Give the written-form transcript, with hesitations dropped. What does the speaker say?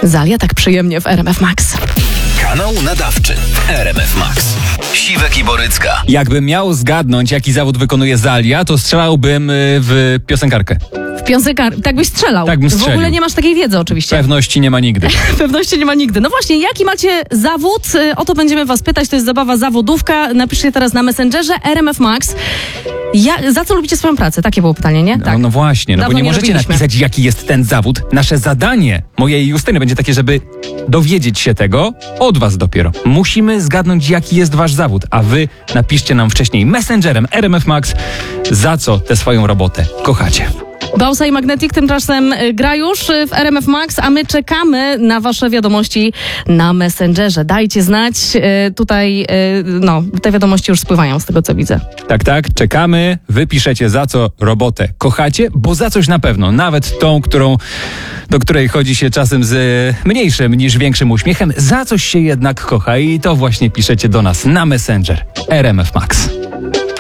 Zalia tak przyjemnie w RMF Max. Kanał nadawczy RMF Max. Siwek i Borycka. Jakbym miał zgadnąć, jaki zawód wykonuje Zalia, to strzelałbym w piosenkarkę. Tak byś strzelał. Tak bym W strzelił. ogóle nie masz takiej wiedzy oczywiście. Pewności nie ma nigdy. Pewności nie ma nigdy. No właśnie, jaki macie zawód? O to będziemy was pytać. To jest zabawa zawodówka. Napiszcie teraz na Messengerze RMF Max. Za co lubicie swoją pracę? Takie było pytanie, nie? Tak. No właśnie, Dawno bo nie nie możecie robiliśmy. napisać, jaki jest ten zawód. Nasze zadanie, mojej i Justyny, będzie takie, żeby dowiedzieć się tego od was dopiero. Musimy zgadnąć, jaki jest wasz zawód, a wy napiszcie nam wcześniej Messengerem RMF Max, za co tę swoją robotę kochacie. Bausa i Magnetic tymczasem gra już w RMF Max, a my czekamy na wasze wiadomości na Messengerze. Dajcie znać. Tutaj, te wiadomości już spływają z tego, co widzę. Tak, czekamy. Wy piszecie, za co robotę kochacie, bo za coś na pewno, nawet tą, do której chodzi się czasem z mniejszym niż większym uśmiechem, za coś się jednak kocha i to właśnie piszecie do nas na Messenger RMF Max.